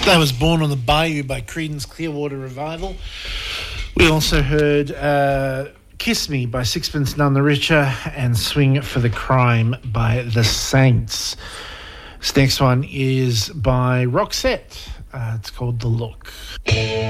That was Born on the Bayou by Creedence Clearwater Revival. We also heard Kiss Me by Sixpence None the Richer and Swing for the Crime by The Saints. This next one is by Roxette. It's called The Look.